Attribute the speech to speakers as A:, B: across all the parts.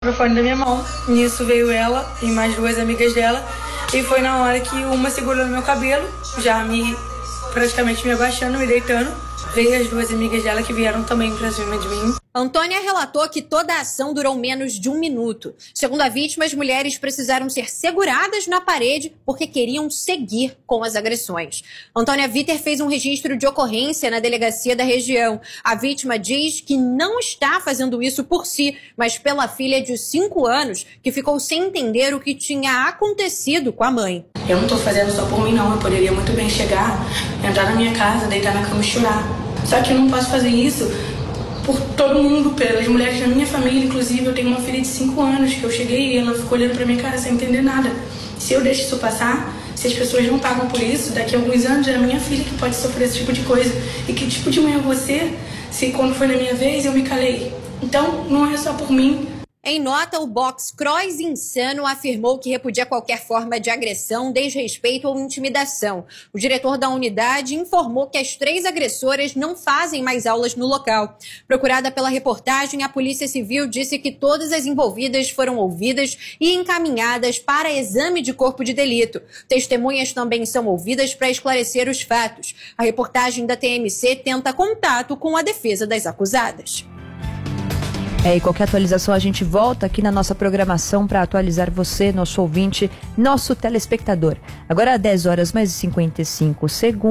A: microfone da minha mão. Nisso veio ela e mais duas amigas dela. E foi na hora que uma segurou no meu cabelo, já praticamente me abaixando, me deitando. Veio as duas amigas dela que vieram também pra cima de mim.
B: Antônia relatou que toda a ação durou menos de 1 minuto. Segundo a vítima, as mulheres precisaram ser seguradas na parede porque queriam seguir com as agressões. Antônia Viter fez um registro de ocorrência na delegacia da região. A vítima diz que não está fazendo isso por si, mas pela filha de 5 anos, que ficou sem entender o que tinha acontecido com a mãe.
A: Eu não tô fazendo só por mim, não. Eu poderia muito bem chegar, entrar na minha casa, deitar na cama e chorar. Só que eu não posso fazer isso por todo mundo, pelas mulheres da minha família. Inclusive, eu tenho uma filha de 5 anos que eu cheguei e ela ficou olhando pra minha cara sem entender nada. Se eu deixo isso passar, se as pessoas não pagam por isso, daqui a alguns anos é a minha filha que pode sofrer esse tipo de coisa. E que tipo de mãe é você, se quando foi na minha vez eu me calei? Então, não é só por mim.
B: Em nota, o box Cross Insano afirmou que repudia qualquer forma de agressão, desrespeito ou intimidação. O diretor da unidade informou que as 3 agressoras não fazem mais aulas no local. Procurada pela reportagem, a Polícia Civil disse que todas as envolvidas foram ouvidas e encaminhadas para exame de corpo de delito. Testemunhas também são ouvidas para esclarecer os fatos. A reportagem da TMC tenta contato com a defesa das acusadas.
C: E qualquer atualização a gente volta aqui na nossa programação para atualizar você, nosso ouvinte, nosso telespectador. Agora 10 horas mais 55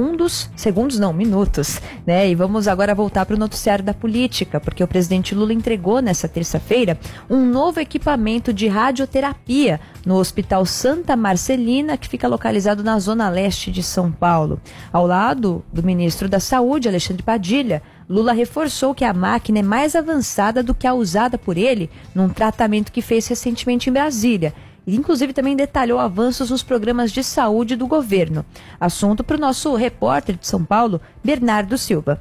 C: minutos, né? E vamos agora voltar para o noticiário da política, porque o presidente Lula entregou nessa terça-feira um novo equipamento de radioterapia no Hospital Santa Marcelina, que fica localizado na zona leste de São Paulo. Ao lado do ministro da Saúde, Alexandre Padilha, Lula reforçou que a máquina é mais avançada do que a usada por ele num tratamento que fez recentemente em Brasília. E, inclusive, também detalhou avanços nos programas de saúde do governo. Assunto para o nosso repórter de São Paulo, Bernardo Silva.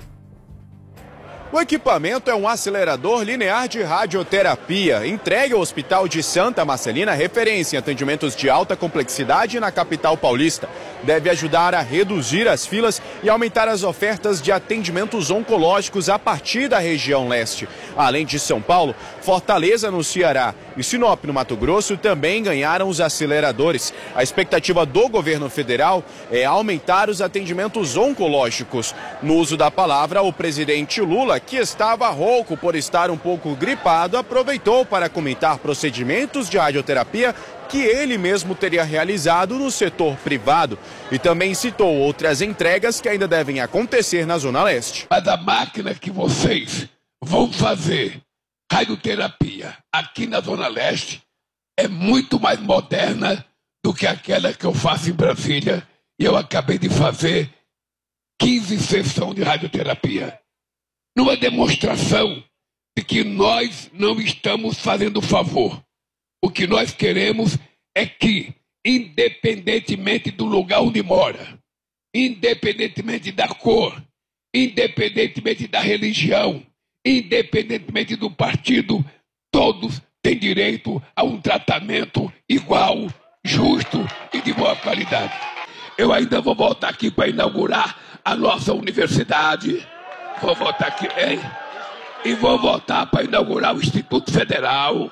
D: O equipamento é um acelerador linear de radioterapia, entregue ao Hospital de Santa Marcelina, referência em atendimentos de alta complexidade na capital paulista. Deve ajudar a reduzir as filas e aumentar as ofertas de atendimentos oncológicos a partir da região leste. Além de São Paulo, Fortaleza, no Ceará, e Sinop, no Mato Grosso, também ganharam os aceleradores. A expectativa do governo federal é aumentar os atendimentos oncológicos. No uso da palavra, o presidente Lula, que estava rouco por estar um pouco gripado, aproveitou para comentar procedimentos de radioterapia que ele mesmo teria realizado no setor privado. E também citou outras entregas que ainda devem acontecer na Zona Leste.
E: Mas a máquina que vocês vão fazer radioterapia aqui na Zona Leste é muito mais moderna do que aquela que eu faço em Brasília. E eu acabei de fazer 15 sessões de radioterapia. Numa demonstração de que nós não estamos fazendo favor. O que nós queremos é que, independentemente do lugar onde mora, independentemente da cor, independentemente da religião, independentemente do partido, todos têm direito a um tratamento igual, justo e de boa qualidade. Eu ainda vou voltar aqui para inaugurar a nossa universidade. Vou voltar aqui, hein? E vou voltar para inaugurar o Instituto Federal.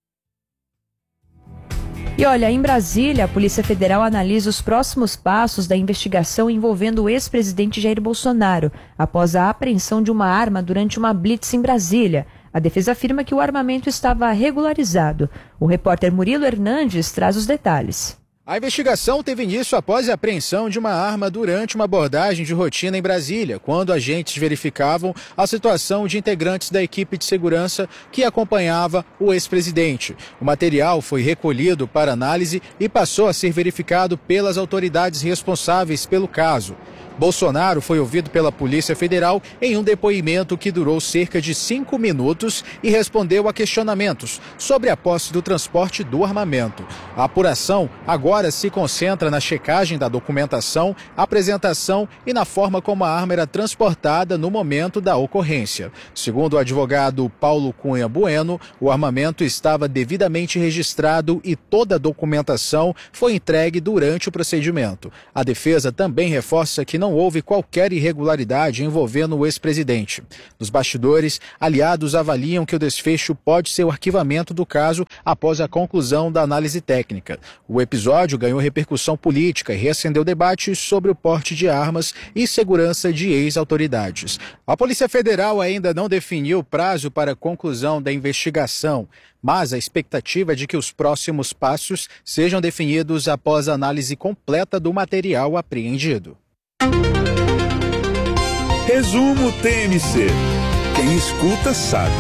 C: E olha, em Brasília, a Polícia Federal analisa os próximos passos da investigação envolvendo o ex-presidente Jair Bolsonaro, após a apreensão de uma arma durante uma blitz em Brasília. A defesa afirma que o armamento estava regularizado. O repórter Murilo Hernandes traz os detalhes.
F: A investigação teve início após a apreensão de uma arma durante uma abordagem de rotina em Brasília, quando agentes verificavam a situação de integrantes da equipe de segurança que acompanhava o ex-presidente. O material foi recolhido para análise e passou a ser verificado pelas autoridades responsáveis pelo caso. Bolsonaro foi ouvido pela Polícia Federal em um depoimento que durou cerca de 5 minutos e respondeu a questionamentos sobre a posse do transporte do armamento. A apuração agora se concentra na checagem da documentação, apresentação e na forma como a arma era transportada no momento da ocorrência. Segundo o advogado Paulo Cunha Bueno, o armamento estava devidamente registrado e toda a documentação foi entregue durante o procedimento. A defesa também reforça que não não houve qualquer irregularidade envolvendo o ex-presidente. Nos bastidores, aliados avaliam que o desfecho pode ser o arquivamento do caso após a conclusão da análise técnica. O episódio ganhou repercussão política e reacendeu debates sobre o porte de armas e segurança de ex-autoridades. A Polícia Federal ainda não definiu o prazo para a conclusão da investigação, mas a expectativa é de que os próximos passos sejam definidos após a análise completa do material apreendido.
G: Resumo TMC. Quem escuta sabe.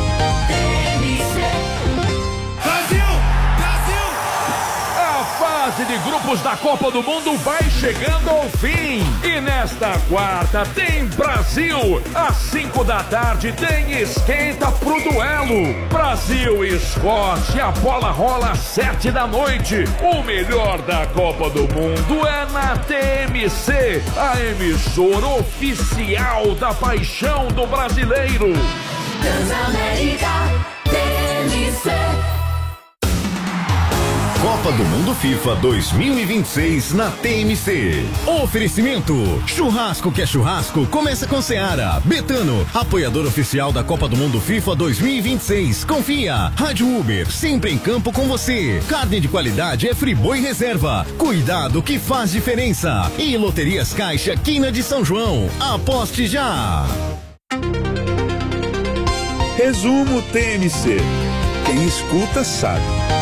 H: A fase de grupos da Copa do Mundo vai chegando ao fim. E nesta quarta tem Brasil. Às 5 da tarde tem esquenta pro duelo. Brasil e Escócia. A bola rola às 7 da noite. O melhor da Copa do Mundo é na TMC, a emissora oficial da paixão do brasileiro.
I: Transamérica TMC.
J: Copa do Mundo FIFA 2026 na TMC. Oferecimento: churrasco que é churrasco, começa com Seara. Betano, apoiador oficial da Copa do Mundo FIFA 2026. Confia. Rádio Uber, sempre em campo com você. Carne de qualidade é Friboi Reserva. Cuidado que faz diferença. E Loterias Caixa, Quina de São João. Aposte já.
G: Resumo TMC. Quem escuta sabe.